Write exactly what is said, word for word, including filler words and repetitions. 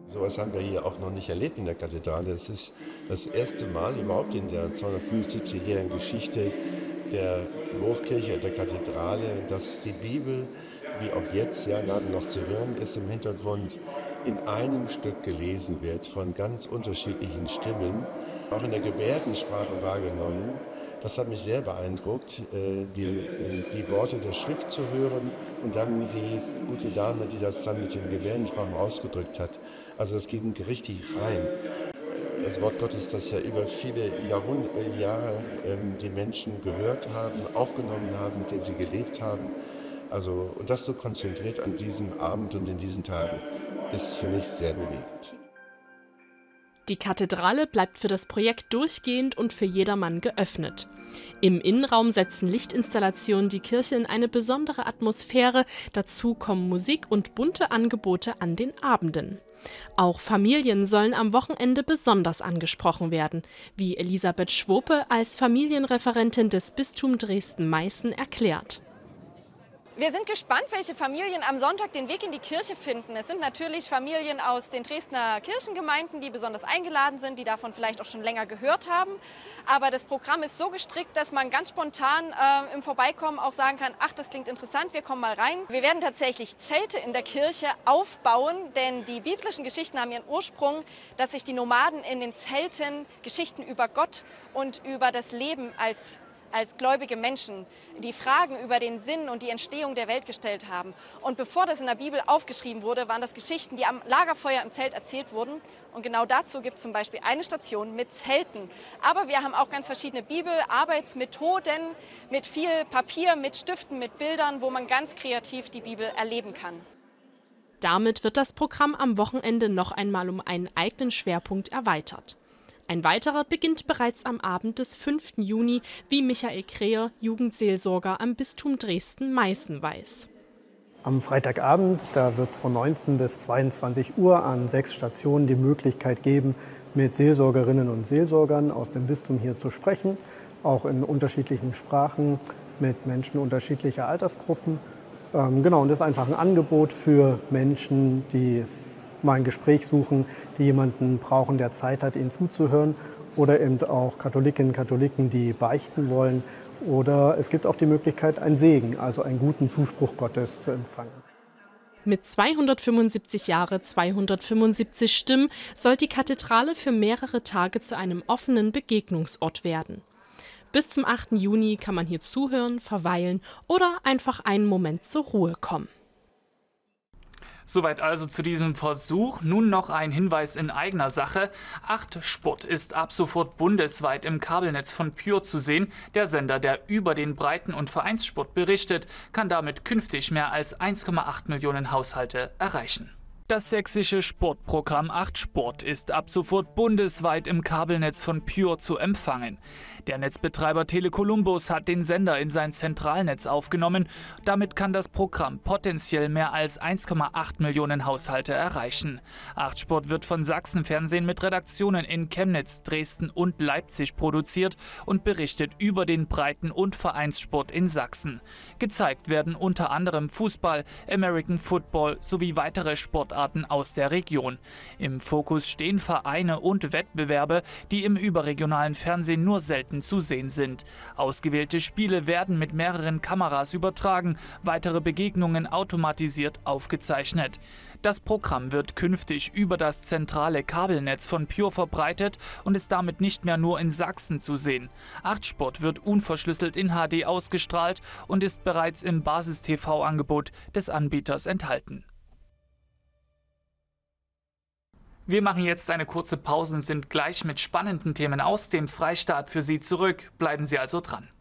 Sowas haben wir hier auch noch nicht erlebt in der Kathedrale. Es ist das erste Mal überhaupt in der zweihundertfünfundsiebzig-jährigen Geschichte der Hofkirche, der Kathedrale, dass die Bibel, wie auch jetzt ja gerade noch zu hören ist im Hintergrund, in einem Stück gelesen wird von ganz unterschiedlichen Stimmen, auch in der Gebärdensprache wahrgenommen. Das hat mich sehr beeindruckt, die, die Worte der Schrift zu hören und dann die gute Dame, die das dann mit den Gebärdensprachen ausgedrückt hat. Also das ging richtig rein. Das Wort Gottes, das ja über viele Jahrhunderte, Jahre ähm, die Menschen gehört haben, aufgenommen haben, mit dem sie gelebt haben. Also, und das so konzentriert an diesem Abend und in diesen Tagen, ist für mich sehr bewegend. Die Kathedrale bleibt für das Projekt durchgehend und für jedermann geöffnet. Im Innenraum setzen Lichtinstallationen die Kirche in eine besondere Atmosphäre, dazu kommen Musik und bunte Angebote an den Abenden. Auch Familien sollen am Wochenende besonders angesprochen werden, wie Elisabeth Schwope als Familienreferentin des Bistums Dresden-Meißen erklärt. Wir sind gespannt, welche Familien am Sonntag den Weg in die Kirche finden. Es sind natürlich Familien aus den Dresdner Kirchengemeinden, die besonders eingeladen sind, die davon vielleicht auch schon länger gehört haben. Aber das Programm ist so gestrickt, dass man ganz spontan äh, im Vorbeikommen auch sagen kann, ach, das klingt interessant, wir kommen mal rein. Wir werden tatsächlich Zelte in der Kirche aufbauen, denn die biblischen Geschichten haben ihren Ursprung, dass sich die Nomaden in den Zelten Geschichten über Gott und über das Leben als als gläubige Menschen die Fragen über den Sinn und die Entstehung der Welt gestellt haben. Und bevor das in der Bibel aufgeschrieben wurde, waren das Geschichten, die am Lagerfeuer im Zelt erzählt wurden. Und genau dazu gibt es zum Beispiel eine Station mit Zelten. Aber wir haben auch ganz verschiedene Bibelarbeitsmethoden mit viel Papier, mit Stiften, mit Bildern, wo man ganz kreativ die Bibel erleben kann. Damit wird das Programm am Wochenende noch einmal um einen eigenen Schwerpunkt erweitert. Ein weiterer beginnt bereits am Abend des fünften Juni, wie Michael Kreher, Jugendseelsorger am Bistum Dresden-Meißen weiß. Am Freitagabend, da wird es von neunzehn bis zweiundzwanzig Uhr an sechs Stationen die Möglichkeit geben, mit Seelsorgerinnen und Seelsorgern aus dem Bistum hier zu sprechen, auch in unterschiedlichen Sprachen, mit Menschen unterschiedlicher Altersgruppen. Ähm, genau, und das ist einfach ein Angebot für Menschen, die mal ein Gespräch suchen, die jemanden brauchen, der Zeit hat, ihnen zuzuhören, oder eben auch Katholikinnen und Katholiken, die beichten wollen. Oder es gibt auch die Möglichkeit, einen Segen, also einen guten Zuspruch Gottes zu empfangen. Mit zweihundertfünfundsiebzig Jahre, zweihundertfünfundsiebzig Stimmen soll die Kathedrale für mehrere Tage zu einem offenen Begegnungsort werden. Bis zum achten Juni kann man hier zuhören, verweilen oder einfach einen Moment zur Ruhe kommen. Soweit also zu diesem Versuch. Nun noch ein Hinweis in eigener Sache. acht Sport ist ab sofort bundesweit im Kabelnetz von Pure zu sehen. Der Sender, der über den Breiten- und Vereinssport berichtet, kann damit künftig mehr als eins Komma acht Millionen Haushalte erreichen. Das sächsische Sportprogramm acht Sport ist ab sofort bundesweit im Kabelnetz von Pure zu empfangen. Der Netzbetreiber Tele Columbus hat den Sender in sein Zentralnetz aufgenommen. Damit kann das Programm potenziell mehr als eins Komma acht Millionen Haushalte erreichen. acht Sport wird von Sachsenfernsehen mit Redaktionen in Chemnitz, Dresden und Leipzig produziert und berichtet über den Breiten- und Vereinssport in Sachsen. Gezeigt werden unter anderem Fußball, American Football sowie weitere Sportarten aus der Region. Im Fokus stehen Vereine und Wettbewerbe, die im überregionalen Fernsehen nur selten zu sehen sind. Ausgewählte Spiele werden mit mehreren Kameras übertragen, weitere Begegnungen automatisiert aufgezeichnet. Das Programm wird künftig über das zentrale Kabelnetz von Pure verbreitet und ist damit nicht mehr nur in Sachsen zu sehen. acht Sport wird unverschlüsselt in H D ausgestrahlt und ist bereits im Basis-T V-Angebot des Anbieters enthalten. Wir machen jetzt eine kurze Pause und sind gleich mit spannenden Themen aus dem Freistaat für Sie zurück. Bleiben Sie also dran.